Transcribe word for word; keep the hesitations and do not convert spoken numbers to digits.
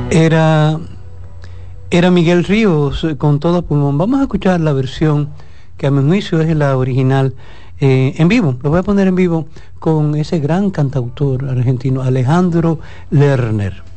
Era, era Miguel Ríos eh, con todo pulmón. Vamos a escuchar la versión que a mi juicio es la original eh, en vivo. Lo voy a poner en vivo con ese gran cantautor argentino Alejandro Lerner.